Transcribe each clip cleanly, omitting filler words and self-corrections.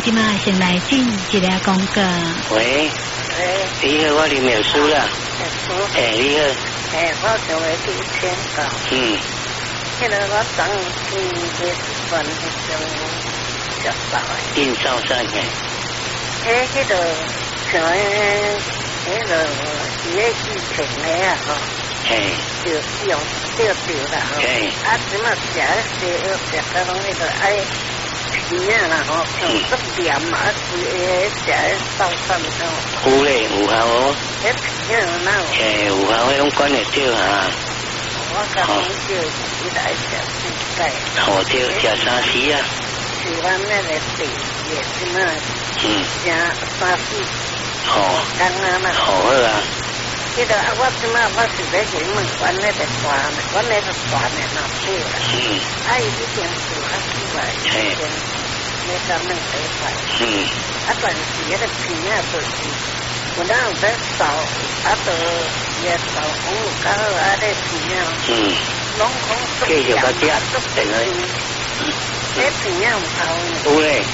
即马先来进一个广告。 喂，你好，我林苗书啦。你好。 我就会去签到。迄个我等月份迄种10包。 印少山嘅。 迄个像迄个伊个疫情的啊吼。就用钓啦吼。即马食到拢迄个爱。片啊啦吼，像个黏啊，食到三种。 有咧，有效哦。 迄片啊哪有？ 有效，迄种管会少啊。 我甲讲少时来食世界。 好少食啥时啊？ 是阮那个地也即马，食3、4。刚刚啦。 好啊。 迄个我即马我是要去问阮那个团的，阮那个团的老师啦。伊已经做啊出来，那个弄得快。但是迄个片啊，就是有哪有在扫，就也扫红有较好那片啊。拢讲继续个食，定去。 那片啊有效。 有咧。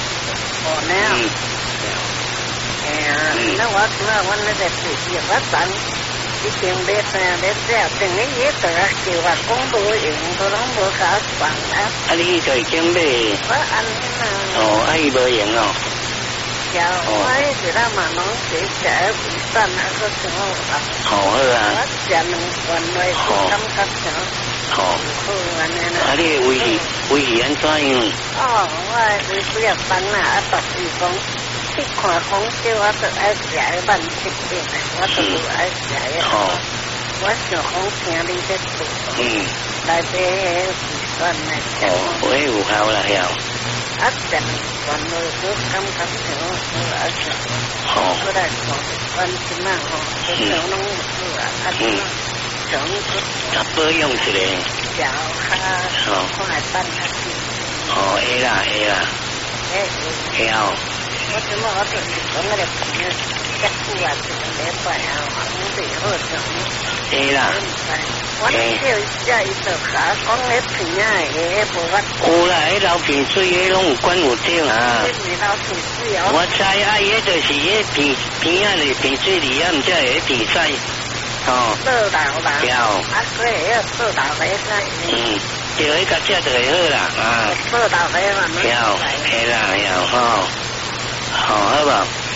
那我即马阮那个是我等。已经要等你也得啊，叫我讲无用，都拢无甲我放啊。 你就已经买。 我安尼伊无用哦。 我迄个嘛拢是食胃散啊，搁像好啊。 我食2罐来，感觉上好安尼啦。 你胃气安怎样？ 我胃几啊饭啊，就是讲。你看讲叫我就爱食个慢食点的，我就不爱食个。我想讲听你在做，来买迄胃酸来食。 有效啦，有。 食2罐落，我感觉上好爱食。我来看，阮即马就上拢有好啊，上保养一下。 脚较快办下去。 会啦。会哦。 我即马我就是讲那个朋友，结束啊，一个礼拜啊，我袂好上。 会啦。 我叫伊就甲讲迄片啊，迄无法。 有啦，迄流鼻水，迄拢有管有症啊。 迄是流鼻水哦。 我知啊，伊迄就是迄片啊，是鼻水里啊，毋才会鼻塞。 倒流啦。所以迄倒流来个。 就迄个食就会好啦。 倒流来嘛。 会啦，好无？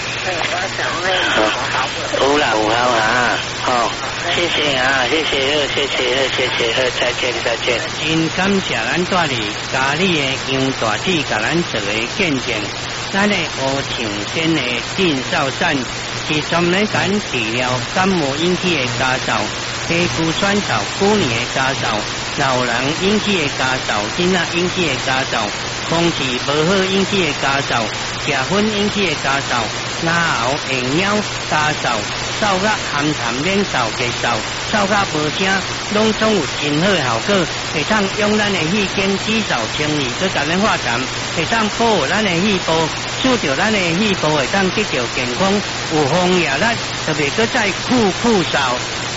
有啦，有效啊！谢谢啊，谢谢，再见。真感谢咱带嚟家里的杨大姐，甲咱做个见证。咱的乌长仙的电烧散是专门咱治疗感冒引起的咳嗽、皮肤酸燥、过年的咳嗽、老人引起的咳嗽、囡仔引起的咳嗽、空气不好引起的咳嗽、食薰引起的咳嗽、牙后会痒咳嗽、嗽甲含痰免嗽结嗽、嗽甲无声，拢总有真好的效果。会当用咱的气经止嗽清理，佮咱的化痰，会当保护咱的细胞，使着咱的细胞会当得到健康，有风也力，特别佮再酷嗽。